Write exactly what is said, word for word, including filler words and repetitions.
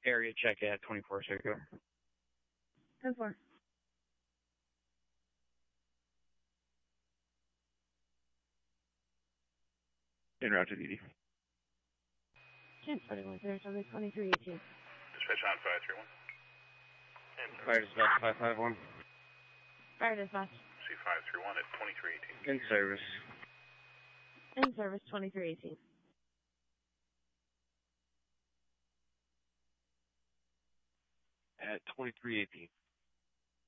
Area check at twenty-four Circle. ten four. En route to D D. ten forty-one, Sarasota, twenty-three eighteen. Dispatch on five three one. Fire dispatch five five one. Fire dispatch. C five three one at twenty-three eighteen. In service. In service, twenty-three eighteen. At twenty-three eighteen.